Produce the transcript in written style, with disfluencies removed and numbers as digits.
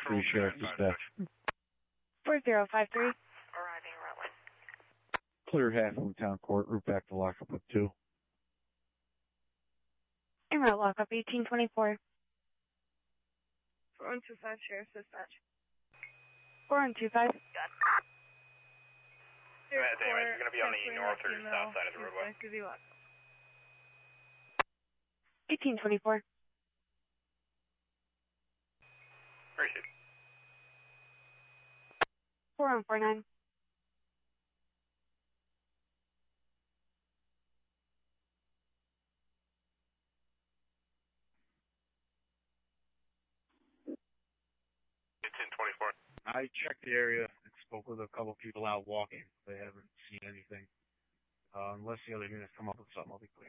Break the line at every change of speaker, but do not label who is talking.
3 Sheriff Dispatch.
4053.
Arriving runway.
Clear half from town court, route back to lockup with 2.
En route lockup 1824.
4125 Sheriff Dispatch.
4125.
Got
Damage is going to be on the north or south side of the roadway.
1824.
Very good.
4149.
I checked the area and spoke with a couple people out walking. They haven't seen anything. Unless the other units come up with something, I'll be clear.